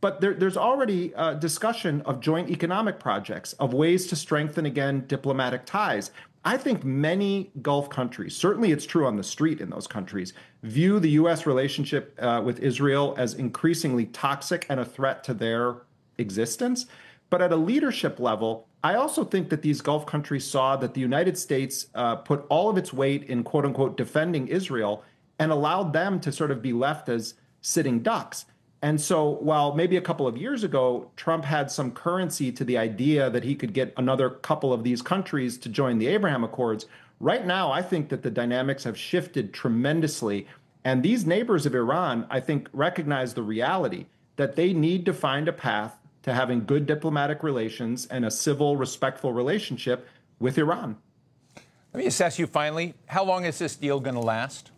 But there's already a discussion of joint economic projects, of ways to strengthen, again, diplomatic ties. I think many Gulf countries, certainly it's true on the street in those countries, view the U.S. relationship with Israel as increasingly toxic and a threat to their existence. But at a leadership level, I also think that these Gulf countries saw that the United States put all of its weight in, quote unquote, defending Israel and allowed them to sort of be left as sitting ducks. And so while maybe a couple of years ago, Trump had some currency to the idea that he could get another couple of these countries to join the Abraham Accords, right now, I think that the dynamics have shifted tremendously. And these neighbors of Iran, I think, recognize the reality that they need to find a path to having good diplomatic relations and a civil, respectful relationship with Iran. Let me assess you finally. How long is this deal going to last?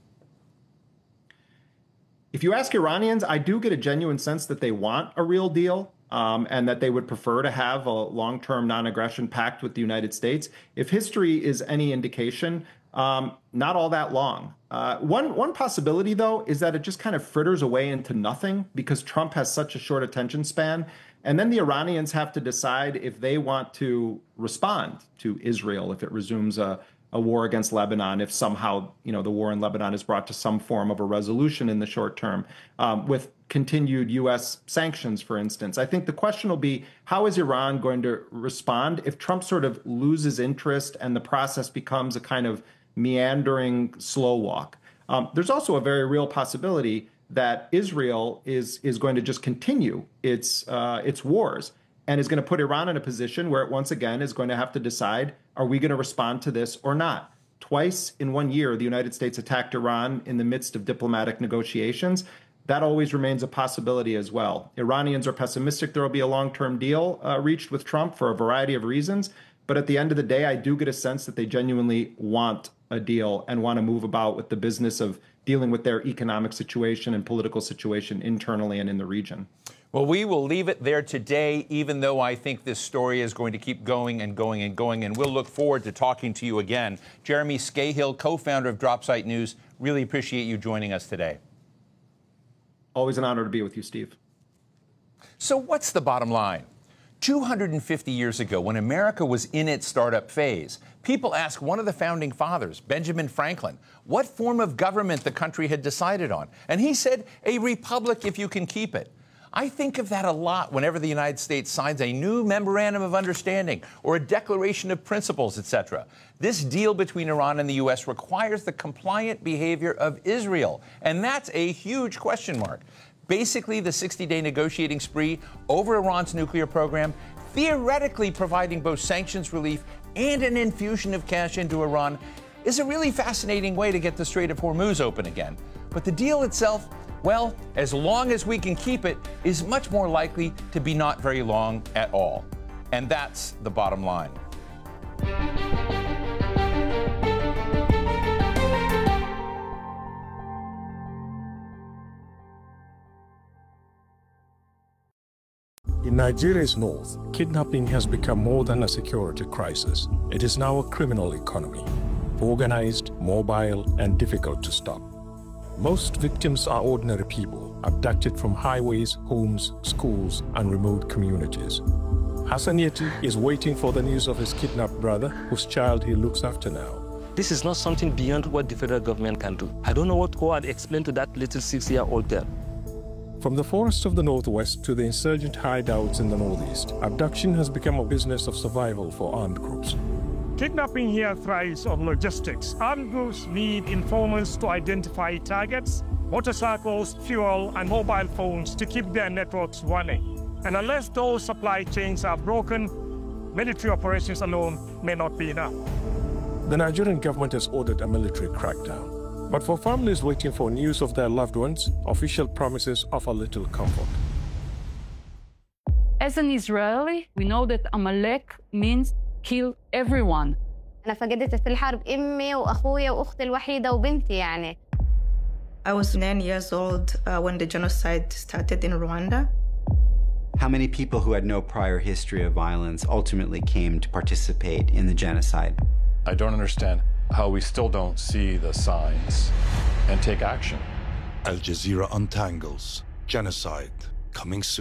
If you ask Iranians, I do get a genuine sense that they want a real deal and that they would prefer to have a long-term non-aggression pact with the United States. If history is any indication, not all that long. One possibility, though, is that it just kind of fritters away into nothing because Trump has such a short attention span. And then the Iranians have to decide if they want to respond to Israel if it resumes a war against Lebanon, if somehow, the war in Lebanon is brought to some form of a resolution in the short term, with continued U.S. sanctions, for instance. I think the question will be, how is Iran going to respond if Trump sort of loses interest and the process becomes a kind of meandering slow walk? There's also a very real possibility that Israel is going to just continue its wars and is going to put Iran in a position where it once again is going to have to decide, are we going to respond to this or not? Twice in 1 year, the United States attacked Iran in the midst of diplomatic negotiations. That always remains a possibility as well. Iranians are pessimistic there will be a long-term deal reached with Trump for a variety of reasons. But at the end of the day, I do get a sense that they genuinely want a deal and want to move about with the business of dealing with their economic situation and political situation internally and in the region. Well, we will leave it there today, even though I think this story is going to keep going and going and going, and we'll look forward to talking to you again. Jeremy Scahill, co-founder of Dropsite News, really appreciate you joining us today. Always an honor to be with you, Steve. So what's the bottom line? 250 years ago, when America was in its startup phase, people asked one of the founding fathers, Benjamin Franklin, what form of government the country had decided on. And he said, a republic if you can keep it. I think of that a lot whenever the United States signs a new memorandum of understanding or a declaration of principles, etc. This deal between Iran and the U.S. requires the compliant behavior of Israel, and that's a huge question mark. Basically, the 60-day negotiating spree over Iran's nuclear program, theoretically providing both sanctions relief and an infusion of cash into Iran, is a really fascinating way to get the Strait of Hormuz open again. But the deal itself, well, as long as we can keep it, is much more likely to be not very long at all. And that's the bottom line. In Nigeria's north, kidnapping has become more than a security crisis. It is now a criminal economy, organized, mobile, and difficult to stop. Most victims are ordinary people, abducted from highways, homes, schools, and remote communities. Hassan Yeti is waiting for the news of his kidnapped brother, whose child he looks after now. This is not something beyond what the federal government can do. I don't know what to go and explain to that little 6-year-old girl. From the forests of the northwest to the insurgent hideouts in the northeast, abduction has become a business of survival for armed groups. Kidnapping here thrives on logistics. Armed groups need informants to identify targets, motorcycles, fuel, and mobile phones to keep their networks running. And unless those supply chains are broken, military operations alone may not be enough. The Nigerian government has ordered a military crackdown. But for families waiting for news of their loved ones, official promises offer little comfort. As an Israeli, we know that Amalek means kill everyone. أنا فقدت في الحرب أمي وأخويا وأختي الوحيدة وبنتي يعني. I was 9 years old when the genocide started in Rwanda. How many people who had no prior history of violence ultimately came to participate in the genocide? I don't understand how we still don't see the signs and take action. Al Jazeera untangles genocide, coming soon.